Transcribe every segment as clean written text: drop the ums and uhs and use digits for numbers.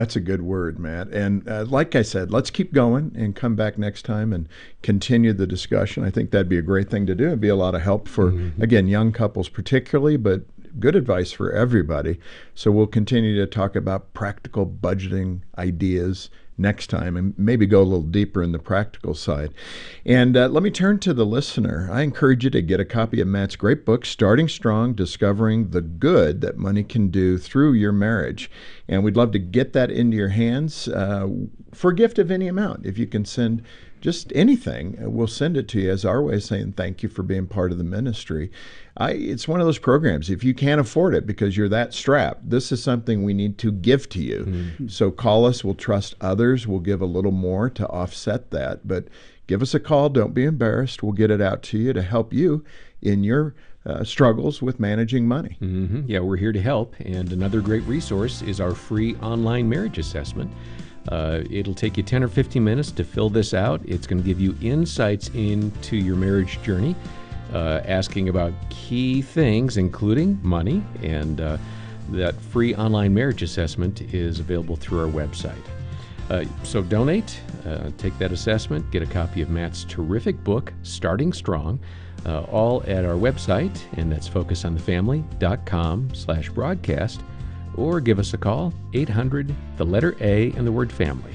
That's a good word, Matt. And like I said, let's keep going and come back next time and continue the discussion. I think that'd be a great thing to do. It'd be a lot of help for, again, young couples particularly, but good advice for everybody. So we'll continue to talk about practical budgeting ideas next time and maybe go a little deeper in the practical side. And let me turn to the listener. I encourage you to get a copy of Matt's great book, Starting Strong, Discovering the Good That Money Can Do Through Your Marriage. And we'd love to get that into your hands for a gift of any amount. If you can send just anything, we'll send it to you as our way of saying thank you for being part of the ministry. It's one of those programs, if you can't afford it because you're that strapped, this is something we need to give to you. Mm-hmm. So call us, we'll trust others, we'll give a little more to offset that. But give us a call, don't be embarrassed, we'll get it out to you to help you in your struggles with managing money. Mm-hmm. Yeah, we're here to help. And another great resource is our free online marriage assessment. It'll take you 10 or 15 minutes to fill this out. It's going to give you insights into your marriage journey, asking about key things, including money, and that free online marriage assessment is available through our website. So donate, take that assessment, get a copy of Matt's terrific book, Starting Strong, all at our website, and that's focusonthefamily.com/broadcast. Or give us a call, 800, the letter A and the word family,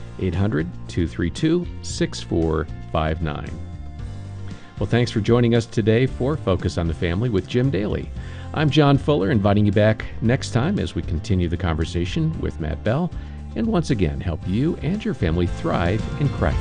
800-232-6459. Well, thanks for joining us today for Focus on the Family with Jim Daly. I'm John Fuller, inviting you back next time as we continue the conversation with Matt Bell, and once again help you and your family thrive in Christ.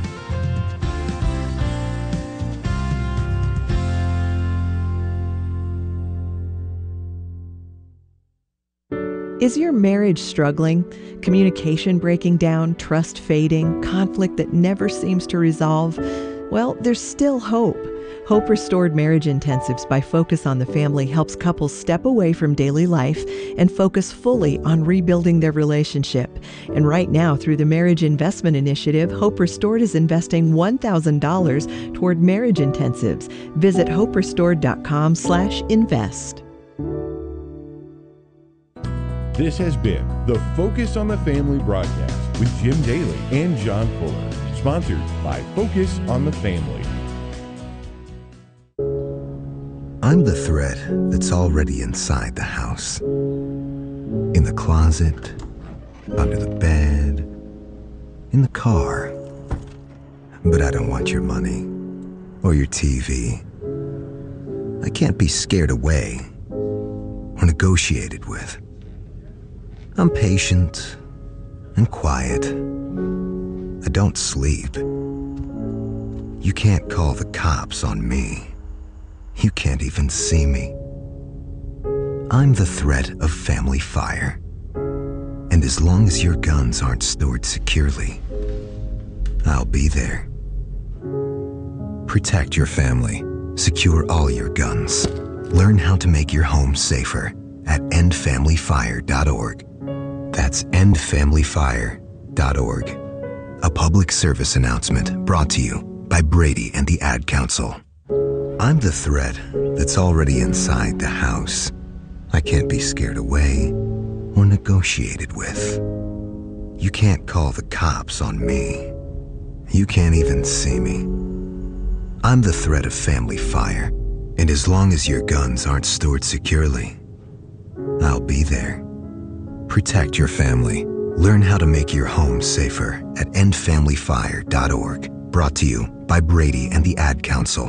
Is your marriage struggling? Communication breaking down, trust fading, conflict that never seems to resolve? Well, there's still hope. Hope Restored Marriage Intensives by Focus on the Family helps couples step away from daily life and focus fully on rebuilding their relationship. And right now, through the Marriage Investment Initiative, Hope Restored is investing $1,000 toward marriage intensives. Visit hoperestored.com/invest. This has been the Focus on the Family broadcast with Jim Daly and John Fuller, sponsored by Focus on the Family. I'm the thread that's already inside the house. In the closet, under the bed, in the car. But I don't want your money or your TV. I can't be scared away or negotiated with. I'm patient and quiet. I don't sleep. You can't call the cops on me. You can't even see me. I'm the threat of family fire. And as long as your guns aren't stored securely, I'll be there. Protect your family. Secure all your guns. Learn how to make your home safer at endfamilyfire.org. That's endfamilyfire.org. A public service announcement brought to you by Brady and the Ad Council. I'm the thread that's already inside the house. I can't be scared away or negotiated with. You can't call the cops on me. You can't even see me. I'm the threat of family fire, and as long as your guns aren't stored securely, I'll be there. Protect your family. Learn how to make your home safer at endfamilyfire.org. Brought to you by Brady and the Ad Council.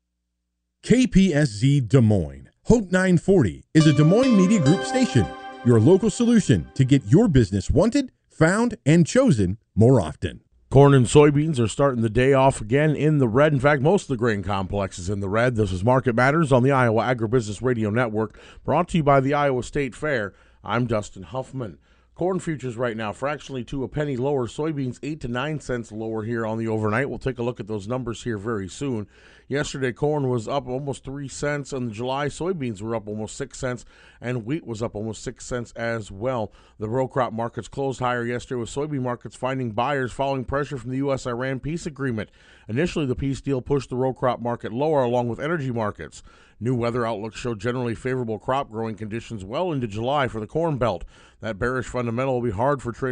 KPSZ Des Moines. Hope 940 is a Des Moines Media Group station, your local solution to get your business wanted, found, and chosen more often. Corn and soybeans are starting the day off again in the red. In fact, most of the grain complex is in the red. This is Market Matters on the Iowa Agribusiness Radio Network, brought to you by the Iowa State Fair. I'm Dustin Huffman. Corn futures right now fractionally to a penny lower. Soybeans 8 to 9 cents lower here on the overnight. We'll take a look at those numbers here very soon. Yesterday, corn was up almost 3 cents. In July, soybeans were up almost 6 cents, and wheat was up almost 6 cents as well. The row crop markets closed higher yesterday, with soybean markets finding buyers following pressure from the U.S.-Iran peace agreement. Initially, the peace deal pushed the row crop market lower, along with energy markets. New weather outlooks show generally favorable crop growing conditions well into July for the Corn Belt. That bearish fundamental will be hard for traders